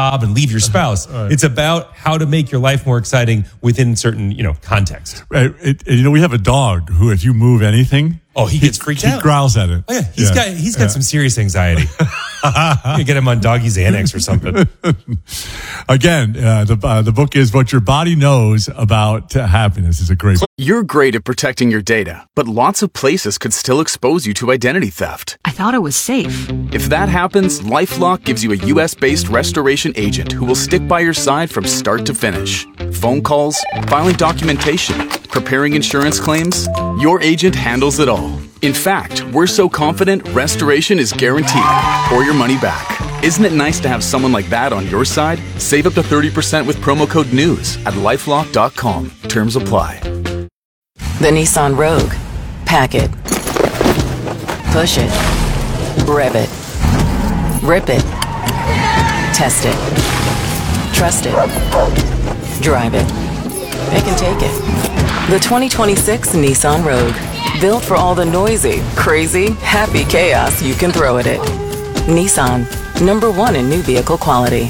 job and leave your spouse. Right. It's about how to make your life more exciting within certain, context. Right. We have a dog who, if you move anything, He gets freaked out. He growls at it. Oh yeah, he's got some serious anxiety. You get him on doggy's Xanax or something. Again, the book is What Your Body Knows About Happiness. Is a great book. You're great at protecting your data, but lots of places could still expose you to identity theft. I thought it was safe. If that happens, LifeLock gives you a U.S.-based restoration agent who will stick by your side from start to finish. Phone calls, filing documentation, preparing insurance claims, your agent handles it all. In fact, we're so confident restoration is guaranteed or your money back. Isn't it nice to have someone like that on your side? Save up to 30% with promo code NEWS at lifelock.com. Terms apply. The Nissan Rogue. Pack it. Push it. Rev it. Rip it. Test it. Trust it. Drive it. Pick and take it. The 2026 Nissan Rogue. Built for all the noisy, crazy, happy chaos you can throw at it. Nissan. #1 in new vehicle quality.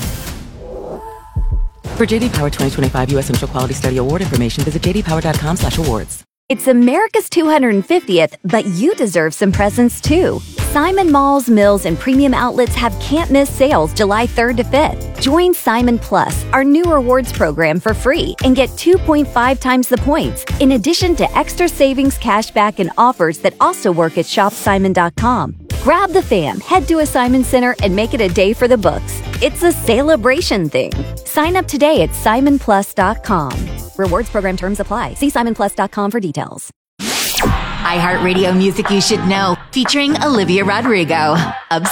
For JD Power 2025 U.S. Initial Quality Study Award information, visit jdpower.com/awards. It's America's 250th, but you deserve some presents too. Simon Malls, Mills, and Premium Outlets have can't-miss sales July 3rd to 5th. Join Simon Plus, our new rewards program, for free and get 2.5 times the points, in addition to extra savings, cashback, and offers that also work at shopsimon.com. Grab the fam, head to a Simon Center, and make it a day for the books. It's a celebration thing. Sign up today at simonplus.com. Rewards program terms apply. See simonplus.com for details. iHeartRadio Music You Should Know, featuring Olivia Rodrigo.